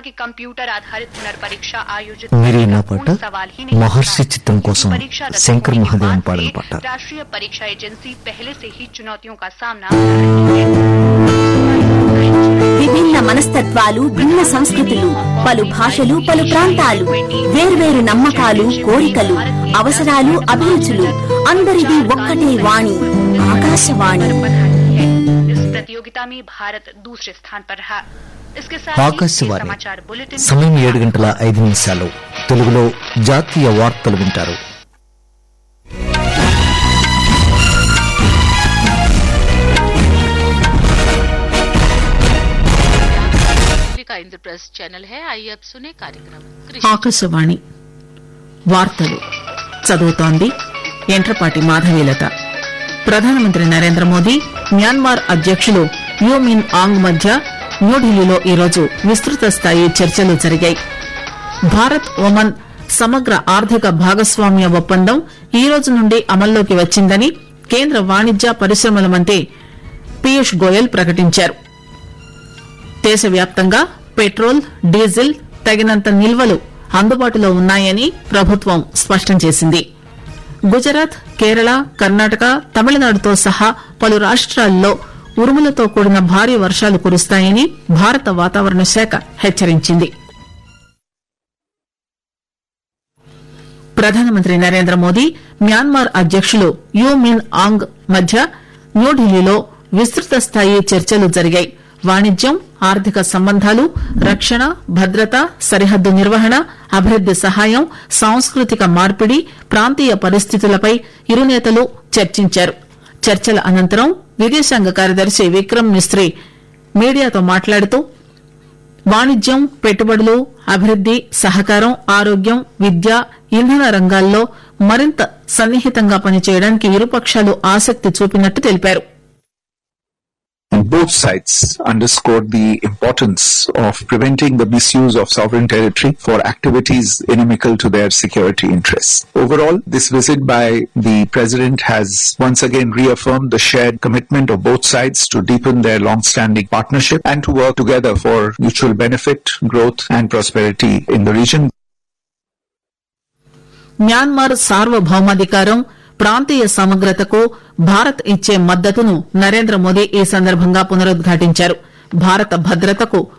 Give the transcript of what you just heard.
कि कंप्यूटर आधारित पुनर्परीक्षा आयोजित सवाल ही नहीं महर्षि चित्तम कोसम शंकर महादेवन पाडल पाट राष्ट्रीय परीक्षा एजेंसी पहले से ही चुनौतियों का सामना విభిన్న మనస్తత్వాలు, భిన్న సంస్కృతులు, పలు భాషలు, పలు ప్రాంతాలు, వేర్వేరు నమ్మకాలు, కోరికలు, అవసరాలు, అభిరుచులు, అందరిది ఒక్కటే వాణి, ఆకాశవాణి. ఆకాశవాణి సమయం 7:05 తెలుగులో జాతీయ వార్తలు వింటారు. Indraprastha channel high. ఆइए अब सुने कार्यक्रम. ఆకాశవాణి వార్తలు చదువుతోంది ఎంట్రపాటి మాధవీలత. ప్రధానమంత్రి నరేంద్ర మోదీ మ్యాన్మార్ అధ్యకులు యూ మిన్ ఆంగ్ మధ్య న్యూఢిల్లీలో ఈరోజు విస్తృత స్థాయి చర్చలు జరిగాయి. భారత్ ఒమన్ సమగ్ర ఆర్థిక భాగస్వామ్య ఒప్పందం ఈ రోజు నుండి అమల్లోకి వచ్చిందని కేంద్ర వాణిజ్య పరిశ్రమల మంత్రి పీయూష్ గోయల్ ప్రకటించారు. దేశవ్యాప్తంగా పెట్రోల్, డీజిల్ తగినంత నిల్వలు అందుబాటులో ఉన్నాయని ప్రభుత్వం స్పష్టం చేసింది. గుజరాత్, కేరళ, కర్ణాటక, తమిళనాడుతో సహా పలు రాష్ట్రాల్లో ఉరుములతో కూడిన భారీ వర్షాలు కురుస్తాయని భారత వాతావరణ శాఖ హెచ్చరించింది. ప్రధానమంత్రి నరేంద్ర మోదీ మ్యాన్మార్ అధ్యకులు యూ మిన్ ఆంగ్ మధ్య న్యూఢిల్లీలో విస్తృత స్థాయి చర్చలు జరిగాయి. వాణిజ్యం, ఆర్థిక సంబంధాలు, రక్షణ, భద్రత, సరిహద్దు నిర్వహణ, అభివృద్ది సహాయం, సాంస్కృతిక మార్పిడి, ప్రాంతీయ పరిస్థితులపై ఇరు నేతలు చర్చించారు. చర్చల అనంతరం విదేశాంగ కార్యదర్శి విక్రమ్ మిస్రీ మీడియాతో మాట్లాడుతూ వాణిజ్యం, పెట్టుబడులు, అభివృద్ది, సహకారం, ఆరోగ్యం, విద్య, ఇంధన రంగాల్లో మరింత సన్నిహితంగా పనిచేయడానికి ఇరుపక్షాలు ఆసక్తి చూపినట్టు తెలిపారు. Both sides underscored the importance of preventing the misuse of sovereign territory for activities inimical to their security interests. Overall, this visit by the President has once again reaffirmed the shared commitment of both sides to deepen their long-standing partnership and to work together for mutual benefit, growth and prosperity in the region. Myanmar సార్వభౌమాధికారం, ప్రాంతీయ సమగ్రతకు భారత్ ఇచ్చే మద్దతును నరేంద్ర మోదీ ఈ సందర్భంగా పునరుద్ఘాటించారు. భారత భద్రతకు